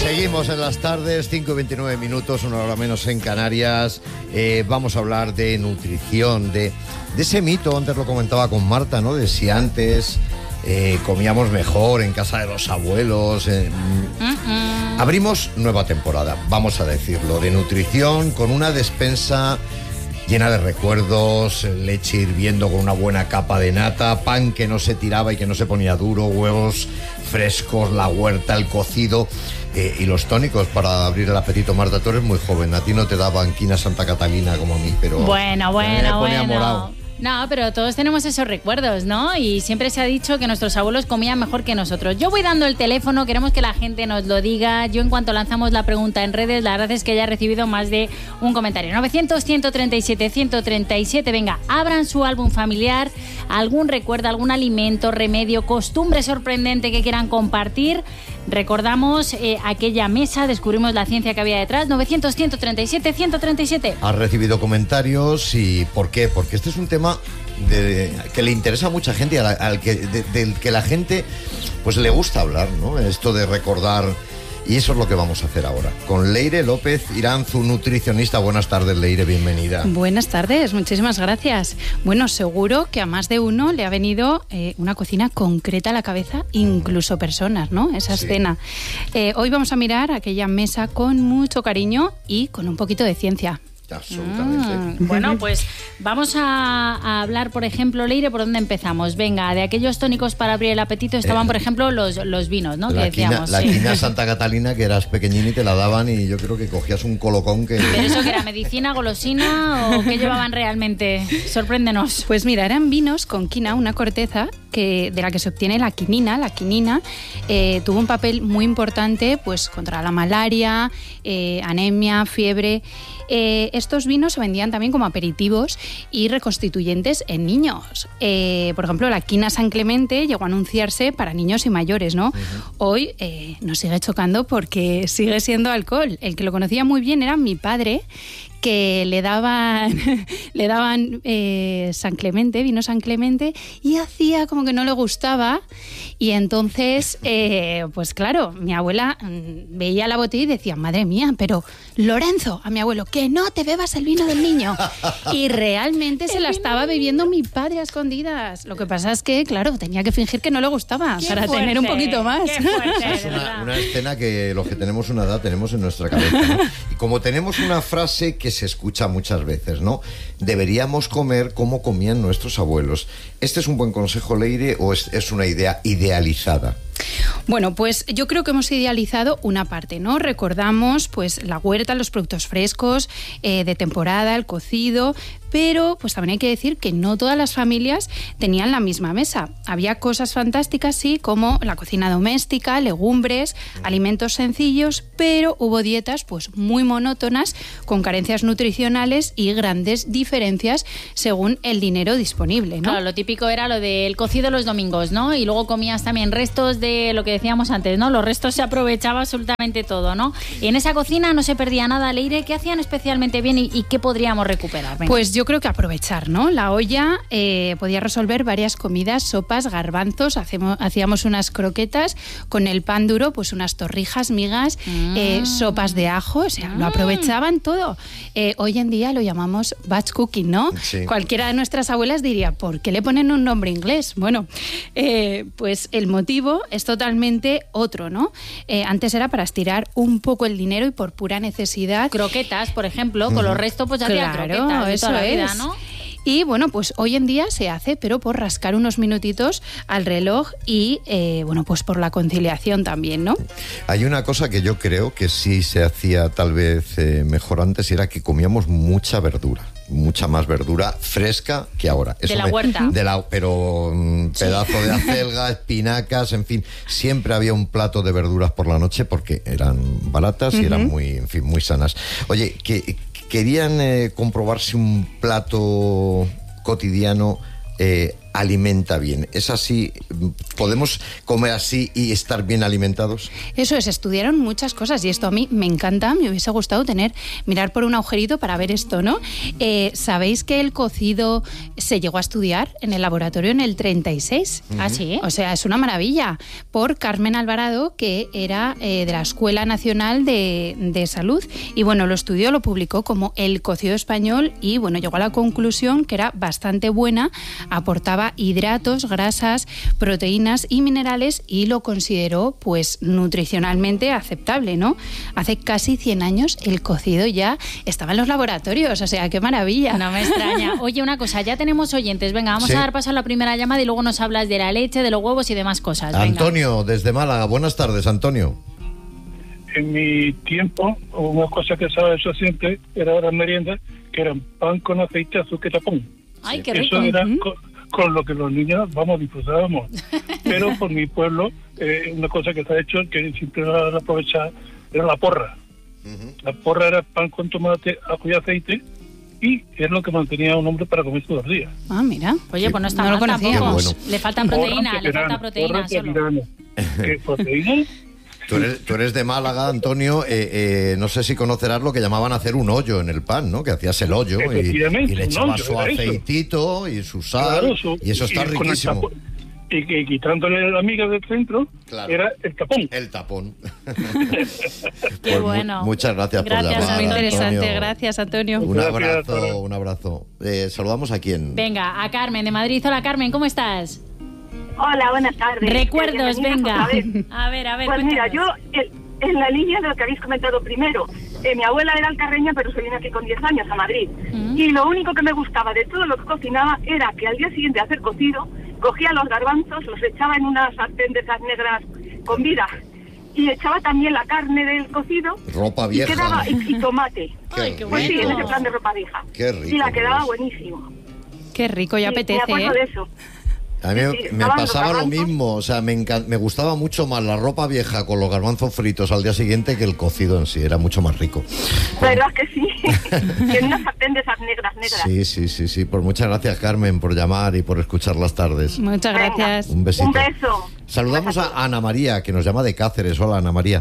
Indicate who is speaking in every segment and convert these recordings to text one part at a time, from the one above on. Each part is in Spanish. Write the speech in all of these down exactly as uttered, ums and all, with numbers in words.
Speaker 1: Seguimos en las tardes, cinco y veintinueve minutos, una hora menos en Canarias. Eh, vamos a hablar de nutrición, de, de ese mito, antes lo comentaba con Marta, ¿no? De si antes eh, comíamos mejor en casa de los abuelos. Eh, uh-uh. Abrimos nueva temporada, vamos a decirlo, de nutrición con una despensa llena de recuerdos, leche hirviendo con una buena capa de nata, pan que no se tiraba y que no se ponía duro, huevos frescos, la huerta, el cocido eh, y los tónicos para abrir el apetito. Marta, tú eres muy joven, a ti no te daba anquina Santa Catalina como a mí, pero...
Speaker 2: Bueno, bueno,
Speaker 1: me ponía
Speaker 2: bueno.
Speaker 1: morado.
Speaker 2: No, pero todos tenemos esos recuerdos, ¿no? Y siempre se ha dicho que nuestros abuelos comían mejor que nosotros. Yo voy dando el teléfono, queremos que la gente nos lo diga. Yo, en cuanto lanzamos la pregunta en redes, la verdad es que ya he recibido más de un comentario. novecientos, ciento treinta y siete, ciento treinta y siete. Venga, abran su álbum familiar, algún recuerdo, algún alimento, remedio, costumbre sorprendente que quieran compartir. Recordamos eh, aquella mesa, descubrimos la ciencia que había detrás. novecientos, ciento treinta y siete, ciento treinta y siete.
Speaker 1: Has recibido comentarios y ¿por qué? Porque este es un tema de, que le interesa a mucha gente y al, al que, de, del que la gente pues le gusta hablar, ¿no? Esto de recordar. Y eso es lo que vamos a hacer ahora. Con Leire López Iranzu, nutricionista. Buenas tardes, Leire, bienvenida.
Speaker 3: Buenas tardes, muchísimas gracias. Bueno, seguro que a más de uno le ha venido eh, una cocina concreta a la cabeza, incluso personas, ¿no? Esa
Speaker 1: sí.
Speaker 3: escena. Eh, hoy vamos a mirar aquella mesa con mucho cariño y con un poquito de ciencia.
Speaker 1: Absolutamente.
Speaker 2: Mm, bueno, pues vamos a, a hablar, por ejemplo, Leire, ¿por dónde empezamos? Venga, de aquellos tónicos para abrir el apetito estaban, eh, por ejemplo, los, los vinos, ¿no?
Speaker 1: La
Speaker 2: que
Speaker 1: quina,
Speaker 2: decíamos.
Speaker 1: la
Speaker 2: sí.
Speaker 1: quina Santa Catalina, que eras pequeñín y te la daban y yo creo que cogías un colocón que...
Speaker 2: ¿Pero eso que era medicina, golosina o qué llevaban realmente? Sorpréndenos.
Speaker 3: Pues mira, eran vinos con quina, una corteza que, de la que se obtiene la quinina. La quinina eh, tuvo un papel muy importante pues contra la malaria, eh, anemia, fiebre. Eh, estos vinos se vendían también como aperitivos y reconstituyentes en niños. Eh, por ejemplo, la quina San Clemente llegó a anunciarse para niños y mayores, ¿no? Uh-huh. Hoy eh, nos sigue chocando porque sigue siendo alcohol. El que lo conocía muy bien era mi padre, que le daban, le daban eh, San Clemente, vino San Clemente, y hacía como que no le gustaba. Y entonces, eh, pues claro, mi abuela mmm, veía la botella y decía, madre mía, pero Lorenzo, a mi abuelo, que no te bebas el vino del niño. Y realmente se la estaba bebiendo mi padre a escondidas. Lo que pasa es que, claro, tenía que fingir que no le gustaba
Speaker 2: qué
Speaker 3: para
Speaker 2: fuerte,
Speaker 3: tener un poquito más.
Speaker 2: Qué fuerte,
Speaker 1: es una, una escena que los que tenemos una edad tenemos en nuestra cabeza, ¿no? Y como tenemos una frase que se escucha muchas veces, ¿no? Deberíamos comer como comían nuestros abuelos. ¿Este es un buen consejo, Leire, o es, es una idea idealizada?
Speaker 3: Bueno, pues yo creo que hemos idealizado una parte, ¿no? Recordamos pues la huerta, los productos frescos, eh, de temporada, el cocido, pero pues también hay que decir que no todas las familias tenían la misma mesa. Había cosas fantásticas, sí, como la cocina doméstica, legumbres, alimentos sencillos, pero hubo dietas pues muy monótonas, con carencias nutricionales y grandes diferencias según el dinero disponible, ¿no?
Speaker 2: Claro, lo típico era lo del cocido los domingos, ¿no? Y luego comías también restos de lo que decíamos antes, ¿no? Los restos se aprovechaba absolutamente todo, ¿no? Y en esa cocina no se perdía nada, Leire. ¿Qué hacían especialmente bien y, y qué podríamos recuperar? Venga.
Speaker 3: Pues yo creo que aprovechar, ¿no? La olla eh, podía resolver varias comidas, sopas, garbanzos, hacemos, hacíamos unas croquetas, con el pan duro, pues unas torrijas, migas, mm. eh, sopas de ajo, o sea, mm. lo aprovechaban todo. Eh, hoy en día lo llamamos batch cooking, ¿no?
Speaker 1: Sí.
Speaker 3: Cualquiera de nuestras abuelas diría, ¿por qué le ponen un nombre inglés? Bueno, eh, pues el motivo es totalmente otro, ¿no? Eh, antes era para estirar un poco el dinero y por pura necesidad.
Speaker 2: Croquetas, por ejemplo, con los restos pues ya hacía
Speaker 3: claro,
Speaker 2: croquetas de
Speaker 3: eso
Speaker 2: toda la vida,
Speaker 3: es.
Speaker 2: ¿no?
Speaker 3: Y bueno, pues hoy en día se hace, pero por rascar unos minutitos al reloj y, eh, bueno, pues por la conciliación también, ¿no?
Speaker 1: Hay una cosa que yo creo que sí se hacía tal vez eh, mejor antes, y era que comíamos mucha verdura. Mucha más verdura fresca que ahora. Eso
Speaker 2: de la
Speaker 1: me,
Speaker 2: huerta.
Speaker 1: De la, pero un
Speaker 2: sí.
Speaker 1: pedazo de acelga, espinacas, en fin. Siempre había un plato de verduras por la noche porque eran baratas y uh-huh. eran muy, en fin, muy sanas. Oye, que querían eh, comprobar si un plato cotidiano eh, alimenta bien. ¿Es así? ¿Podemos comer así y estar bien alimentados?
Speaker 3: Eso es, estudiaron muchas cosas y esto a mí me encanta, me hubiese gustado tener, mirar por un agujerito para ver esto, ¿no? Eh, ¿Sabéis que el cocido se llegó a estudiar en el laboratorio en el treinta y seis?
Speaker 2: Uh-huh. ¿Ah, sí?
Speaker 3: O sea, es una maravilla, por Carmen Alvarado, que era eh, de la Escuela Nacional de, de Salud, y bueno, lo estudió, lo publicó como el cocido español y bueno, llegó a la conclusión que era bastante buena, aportaba hidratos, grasas, proteínas y minerales y lo consideró pues nutricionalmente aceptable, ¿no? Hace casi cien años el cocido ya estaba en los laboratorios, o sea, qué maravilla.
Speaker 2: No me extraña. Oye, una cosa, ya tenemos oyentes, venga, vamos sí. a dar paso a la primera llamada y luego nos hablas de la leche, de los huevos y demás cosas. Venga.
Speaker 1: Antonio, desde Málaga, buenas tardes, Antonio.
Speaker 4: En mi tiempo, una cosa que estaba eso siempre era la merienda, que eran pan con aceite, azúcar y tapón.
Speaker 2: Ay, qué rico.
Speaker 4: Eso era con, con lo que los niños, vamos, disfrutábamos. Pero por mi pueblo, eh, una cosa que se ha hecho, que siempre la, la aprovechaba, era la porra. Uh-huh. La porra era pan con tomate, ajo y aceite, y es lo que mantenía a un hombre para comer todos los días.
Speaker 3: Ah, mira.
Speaker 2: Oye, pues no está
Speaker 3: no
Speaker 2: mal tampoco.
Speaker 1: Bueno.
Speaker 2: Le faltan proteínas, le falta proteína solo.
Speaker 4: ¿Qué proteína?
Speaker 1: Tú eres, tú eres de Málaga, Antonio, eh, eh, no sé si conocerás lo que llamaban hacer un hoyo en el pan, ¿no? Que hacías el hoyo y, y le echabas su aceitito y su sal, claro, su, y eso está y riquísimo.
Speaker 4: Y que quitándole la miga del centro, claro, era el tapón.
Speaker 1: El tapón.
Speaker 2: Qué
Speaker 1: pues
Speaker 2: bueno.
Speaker 1: Mu- muchas gracias,
Speaker 2: gracias
Speaker 1: por llamar,
Speaker 3: muy interesante,
Speaker 1: Antonio.
Speaker 3: gracias, Antonio.
Speaker 1: Un abrazo, un abrazo. Eh, saludamos a quién.
Speaker 2: Venga, a Carmen de Madrid. Hola, Carmen, ¿cómo estás?
Speaker 5: Hola, buenas tardes.
Speaker 2: Recuerdos, venga. A ver, a ver.
Speaker 5: Pues
Speaker 2: cuéntanos.
Speaker 5: mira, yo, el, en la línea de lo que habéis comentado primero, eh, mi abuela era alcarreña, pero se vino aquí con diez años a Madrid. Uh-huh. Y lo único que me gustaba de todo lo que cocinaba era que al día siguiente de hacer cocido, cogía los garbanzos, los echaba en una sartén de esas negras con vida, y echaba también la carne del cocido.
Speaker 1: Ropa vieja.
Speaker 5: Y quedaba, y, y tomate.
Speaker 1: Qué
Speaker 2: Ay, qué
Speaker 5: pues
Speaker 2: bueno.
Speaker 5: sí, en ese plan de ropa vieja.
Speaker 1: Qué rico.
Speaker 5: Y la quedaba
Speaker 1: pues.
Speaker 5: buenísimo.
Speaker 3: Qué rico, ya
Speaker 5: sí,
Speaker 3: apetece,
Speaker 5: me acuerdo
Speaker 3: ¿eh?
Speaker 5: de eso.
Speaker 1: A mí
Speaker 5: sí, sí,
Speaker 1: me pasaba lo mismo, o sea, me, encan- me gustaba mucho más la ropa vieja con los garbanzos fritos al día siguiente que el cocido en sí, era mucho más rico.
Speaker 5: ¿Verdad que sí? Que en una sartén de esas negras, negras.
Speaker 1: Sí, sí, sí, sí. Pues muchas gracias, Carmen, por llamar y por escuchar las tardes.
Speaker 3: Muchas
Speaker 5: Venga,
Speaker 3: gracias.
Speaker 1: Un besito.
Speaker 5: Un beso.
Speaker 1: Saludamos a Ana María, que nos llama de Cáceres. Hola, Ana María.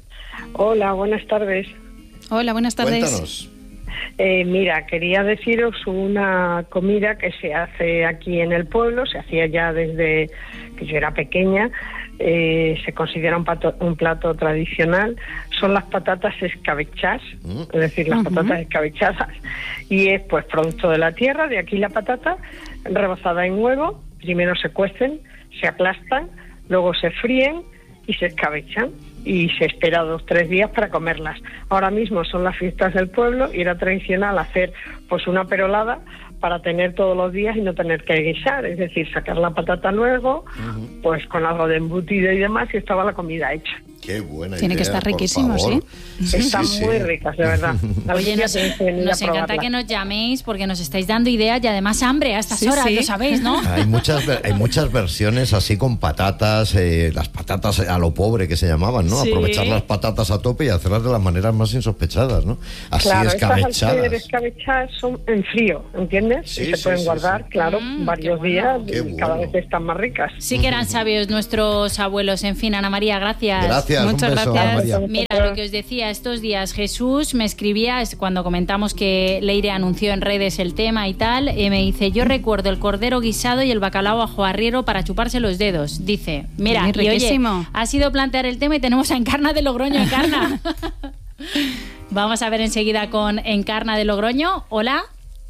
Speaker 6: Hola, buenas tardes.
Speaker 3: Hola, buenas tardes.
Speaker 1: Cuéntanos.
Speaker 6: Eh, mira, quería deciros una comida que se hace aquí en el pueblo, se hacía ya desde que yo era pequeña, eh, se considera un, pato, un plato tradicional, son las patatas escabechas, mm. es decir, las uh-huh. patatas escabechadas, y es pues producto de la tierra, de aquí la patata, rebozada en huevo, primero se cuecen, se aplastan, luego se fríen y se escabechan. Y se espera dos o tres días para comerlas. Ahora mismo son las fiestas del pueblo y era tradicional hacer pues una perolada para tener todos los días y no tener que guisar, es decir, sacar la patata luego, uh-huh. pues con algo de embutido y demás, y estaba la comida hecha.
Speaker 1: Qué buena
Speaker 3: Tiene
Speaker 1: idea,
Speaker 3: que estar riquísimo, ¿sí?
Speaker 1: Sí,
Speaker 6: Están
Speaker 1: sí,
Speaker 6: muy
Speaker 1: sí.
Speaker 6: ricas, de verdad.
Speaker 2: Oye, nos, nos encanta que nos llaméis porque nos estáis dando ideas y además hambre a estas
Speaker 3: sí,
Speaker 2: horas,
Speaker 3: sí.
Speaker 2: lo sabéis, ¿no?
Speaker 1: Hay muchas, hay muchas versiones así con patatas, eh, las patatas a lo pobre que se llamaban, ¿no?
Speaker 2: Sí.
Speaker 1: Aprovechar las patatas a tope y hacerlas de las maneras más insospechadas, ¿no? Así
Speaker 6: claro,
Speaker 1: escabechadas.
Speaker 6: Estas al ser escabechadas son en frío, ¿entiendes?
Speaker 1: Sí,
Speaker 6: y se
Speaker 1: sí,
Speaker 6: pueden
Speaker 1: sí,
Speaker 6: guardar,
Speaker 1: sí.
Speaker 6: claro,
Speaker 2: Mm,
Speaker 6: varios
Speaker 2: qué
Speaker 6: días
Speaker 2: bueno.
Speaker 6: y
Speaker 1: Qué
Speaker 6: cada
Speaker 1: bueno.
Speaker 6: vez están más ricas.
Speaker 2: Sí que eran sabios nuestros abuelos. En fin, Ana María, gracias.
Speaker 1: Gracias,
Speaker 3: Muchas
Speaker 1: un beso,
Speaker 3: gracias.
Speaker 1: Ana María.
Speaker 2: Mira, lo que os decía, estos días Jesús me escribía, es cuando comentamos que Leire anunció en redes el tema y tal, y me dice, yo recuerdo el cordero guisado y el bacalao ajo arriero para chuparse los dedos. Dice, mira,
Speaker 3: Muy
Speaker 2: y oye,
Speaker 3: riquísimo.
Speaker 2: ha sido plantear el tema y tenemos a Encarna de Logroño. Encarna. Vamos a ver enseguida con Encarna de Logroño. Hola.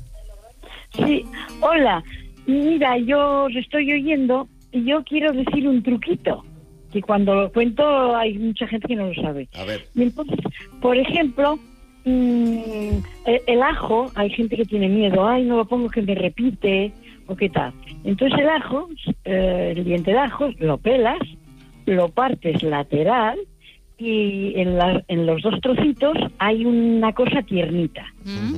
Speaker 7: Sí, hola. Mira, yo os estoy oyendo y yo quiero decir un truquito, que cuando lo cuento hay mucha gente que no lo sabe.
Speaker 1: A ver.
Speaker 7: Y entonces, por ejemplo, mmm, el, el ajo, hay gente que tiene miedo, ay, no lo pongo que me repite, o qué tal. Entonces el ajo, eh, el diente de ajo, lo pelas, lo partes lateral y en, la, en los dos trocitos hay una cosa tiernita.
Speaker 2: ¿Mm?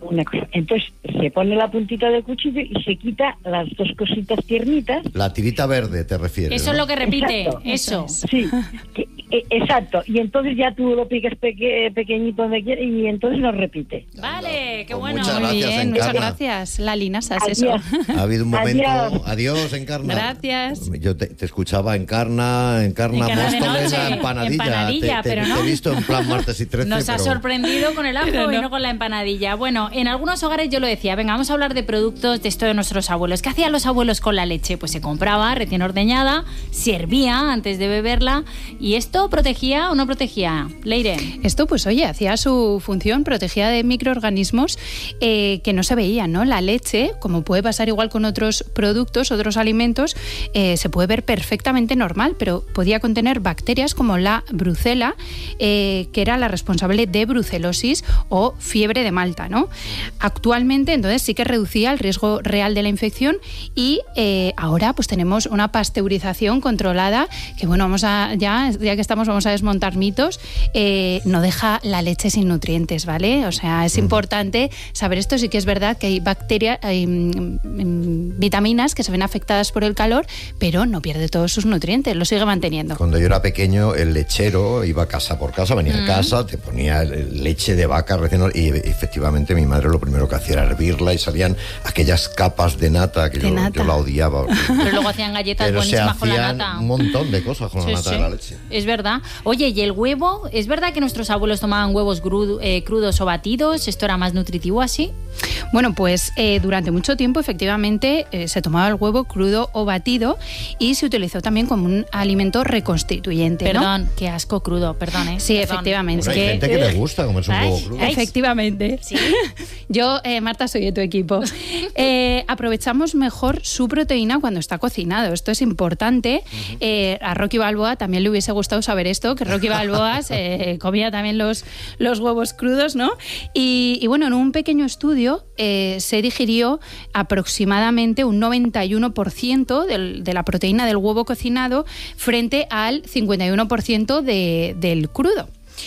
Speaker 7: una cosa. Entonces se pone la puntita del cuchillo y se quita las dos cositas tiernitas.
Speaker 1: La tirita verde, te refieres.
Speaker 2: Eso
Speaker 1: ¿no?
Speaker 2: es lo que repite,
Speaker 7: Exacto.
Speaker 2: eso.
Speaker 7: Sí, que, eh, exacto. Y entonces ya tú lo picas peque, pequeñito donde quieras y entonces lo repite.
Speaker 2: Vale, qué
Speaker 1: Pues
Speaker 2: bueno.
Speaker 1: muchas
Speaker 3: Muy
Speaker 1: gracias,
Speaker 3: bien, muchas
Speaker 1: Encarna.
Speaker 3: gracias. La linasas,
Speaker 7: Adiós.
Speaker 3: eso.
Speaker 1: Ha habido un momento.
Speaker 7: Adiós.
Speaker 1: Adiós, Encarna.
Speaker 3: Gracias.
Speaker 1: Yo te, te escuchaba Encarna, Encarna,
Speaker 2: Encarna de
Speaker 1: Móstoles,
Speaker 2: noche,
Speaker 1: empanadilla.
Speaker 2: empanadilla,
Speaker 1: te, te-
Speaker 2: pero
Speaker 1: te
Speaker 2: no.
Speaker 1: he visto en plan martes y trece.
Speaker 2: Nos ha
Speaker 1: pero...
Speaker 2: sorprendido con el ajo
Speaker 3: Pero no.
Speaker 2: y no con la empanadilla. Bueno, en algunos hogares yo lo decía, venga, vamos a hablar de productos de esto de nuestros abuelos. ¿Qué hacían los abuelos con la leche? Pues se compraba recién ordeñada, se hervía antes de beberla y esto protegía o no protegía. Leire.
Speaker 3: Esto, pues oye, hacía su función, protegía de microorganismos eh, que no se veían, ¿no? La leche, como puede pasar igual con otros productos, otros alimentos, eh, se puede ver perfectamente normal, pero podía contener bacterias como la brucela, eh, que era la responsable de brucelosis o fiebre de Malta, ¿no? Actualmente, entonces, sí que reducía el riesgo real de la infección y eh, ahora pues tenemos una pasteurización controlada que, bueno, vamos a, ya, ya que estamos, vamos a desmontar mitos, eh, no deja la leche sin nutrientes, ¿vale? O sea, es importante saber esto. Sí que es verdad que hay bacterias, hay mm, mm, vitaminas que se ven afectadas por el calor, pero no pierde todos sus nutrientes, lo sigue manteniendo.
Speaker 1: Cuando yo era pequeño, el lechero iba casa por casa, venía
Speaker 2: Mm.
Speaker 1: a casa, te ponía leche de vaca recién y efectivamente mi madre lo primero que hacía era hervirla y salían aquellas capas de nata que
Speaker 3: De
Speaker 1: yo,
Speaker 3: nata.
Speaker 1: yo la odiaba.
Speaker 2: Pero luego hacían galletas
Speaker 1: Pero se
Speaker 2: buenísimas con la
Speaker 1: hacían
Speaker 2: nata.
Speaker 1: un montón de cosas con
Speaker 2: Sí,
Speaker 1: la nata
Speaker 2: sí.
Speaker 1: de la leche.
Speaker 2: Es verdad. Oye, ¿y el huevo? ¿Es verdad que nuestros abuelos tomaban huevos gru- eh, crudos o batidos? ¿Esto era más nutritivo así?
Speaker 3: Bueno, pues eh, durante mucho tiempo efectivamente eh, se tomaba el huevo crudo o batido y se utilizó también como un alimento reconstituyente, ¿no?
Speaker 2: Perdón, qué asco crudo, perdón, ¿eh?
Speaker 3: Sí,
Speaker 2: Perdón.
Speaker 3: efectivamente.
Speaker 1: Bueno, hay
Speaker 3: que-
Speaker 1: gente que le gusta comerse un
Speaker 2: Ay,
Speaker 1: huevo crudo.
Speaker 2: ay.
Speaker 3: Efectivamente.
Speaker 2: Sí.
Speaker 3: Yo, eh, Marta, soy de tu equipo. Eh, aprovechamos mejor su proteína cuando está cocinado. Esto es importante. Eh, a Rocky Balboa también le hubiese gustado saber esto, que Rocky Balboa se comía también los, los huevos crudos, ¿no? Y, y bueno, en un pequeño estudio eh, se digirió aproximadamente un noventa y uno por ciento del- de la proteína del huevo cocinado frente al cincuenta y uno por ciento de- del crudo.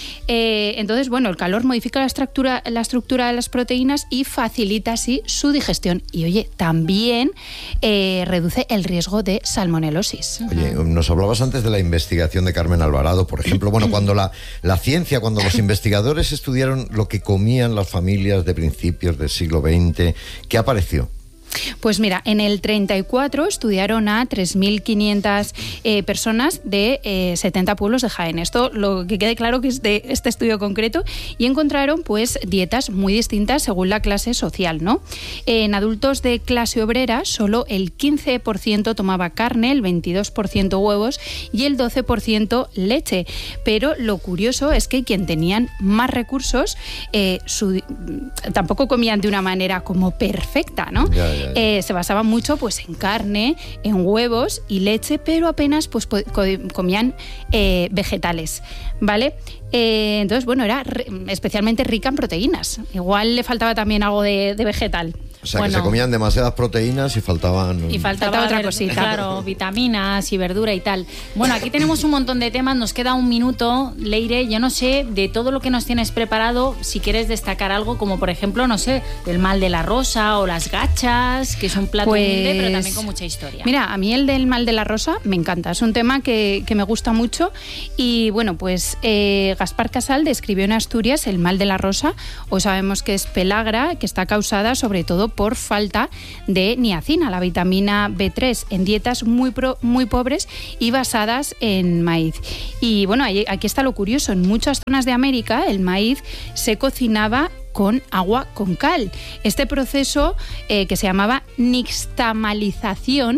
Speaker 3: Eh, entonces, bueno, el calor modifica la estructura, la estructura de las proteínas y facilita así su digestión. Y oye, también eh, reduce el riesgo de salmonelosis.
Speaker 1: Oye, nos hablabas antes de la investigación de Carmen Alvarado, por ejemplo. Bueno, cuando la, la ciencia, cuando los investigadores estudiaron lo que comían las familias de principios del siglo veinte, ¿qué apareció?
Speaker 3: Pues mira, en el treinta y cuatro estudiaron a tres mil quinientas eh, personas de eh, setenta pueblos de Jaén. Esto, lo que quede claro que es de este estudio concreto, y encontraron pues dietas muy distintas según la clase social, ¿no? En adultos de clase obrera, solo el quince por ciento tomaba carne, el veintidós por ciento huevos y el doce por ciento leche. Pero lo curioso es que quien tenían más recursos eh, su- tampoco comían de una manera como perfecta, ¿no?
Speaker 1: Ya, ya, ya.
Speaker 3: Eh, se basaban mucho pues en carne, en huevos y leche, pero apenas pues po- co- comían eh, vegetales, ¿vale? Eh, entonces, bueno, era re- especialmente rica en proteínas. Igual le faltaba también algo de, de vegetal.
Speaker 1: O sea,
Speaker 2: Bueno.
Speaker 1: que se comían demasiadas proteínas y faltaban...
Speaker 2: Y faltaba,
Speaker 3: Faltaba otra
Speaker 2: ver-
Speaker 3: cosita.
Speaker 2: Claro, vitaminas y verdura y tal. Bueno, aquí tenemos un montón de temas, nos queda un minuto. Leire, yo no sé, de todo lo que nos tienes preparado, si quieres destacar algo, como por ejemplo, no sé, el mal de la rosa o las gachas, que es un plato
Speaker 3: Pues,
Speaker 2: humilde, pero también con mucha historia.
Speaker 3: Mira, a mí el del mal de la rosa me encanta, es un tema que, que me gusta mucho y bueno, pues eh, Gaspar Casal describió en Asturias el mal de la rosa. Hoy sabemos que es pelagra, que está causada sobre todo por falta de niacina, la vitamina B tres, en dietas muy, pro- muy pobres y basadas en maíz. Y bueno, ahí- aquí está lo curioso, en muchas zonas de América el maíz se cocinaba con agua con cal. Este proceso eh, que se llamaba nixtamalización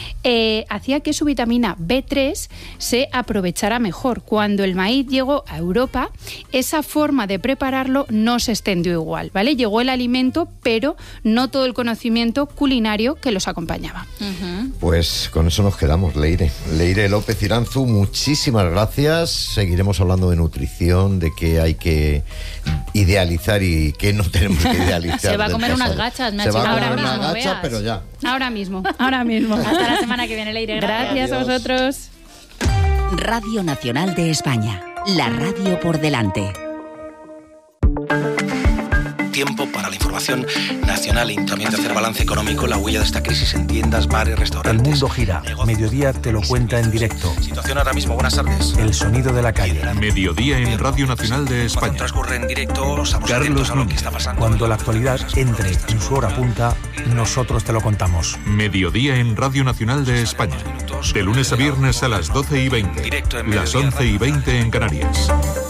Speaker 3: eh, hacía que su vitamina B tres se aprovechara mejor. Cuando el maíz llegó a Europa, esa forma de prepararlo no se extendió igual, ¿vale? Llegó el alimento, pero no todo el conocimiento culinario que los acompañaba.
Speaker 2: Ujú.
Speaker 1: Pues con eso nos quedamos, Leire. Leire López Iranzu, muchísimas gracias. Seguiremos hablando de nutrición, de qué hay que idealizar y qué no tenemos que idealizar.
Speaker 2: Se va a
Speaker 1: del
Speaker 2: comer unas
Speaker 1: pasado.
Speaker 2: gachas, me ha
Speaker 1: Se va a
Speaker 2: chivado
Speaker 1: comer
Speaker 2: ahora
Speaker 1: una
Speaker 2: mismo,
Speaker 1: gacha,
Speaker 2: veas.
Speaker 1: pero ya.
Speaker 3: Ahora mismo, ahora mismo.
Speaker 2: Hasta la semana que viene, Leire.
Speaker 3: Gracias a
Speaker 1: Adiós.
Speaker 3: vosotros.
Speaker 8: Radio Nacional de España. La radio por delante.
Speaker 9: tiempo para la información nacional y también de hacer balance económico, la huella de esta crisis en tiendas, bares, restaurantes.
Speaker 10: El mundo gira. Mediodía te lo cuenta en directo.
Speaker 9: Situación ahora mismo, buenas tardes.
Speaker 10: El sonido de la calle.
Speaker 11: Mediodía en Radio Nacional de España.
Speaker 9: Cuando transcurre en directo, estamos atentos a lo que está pasando.
Speaker 10: Cuando la actualidad entre en su hora punta, nosotros te lo contamos.
Speaker 11: Mediodía en Radio Nacional de España. De lunes a viernes a las doce y veinte. Las once y veinte en Canarias.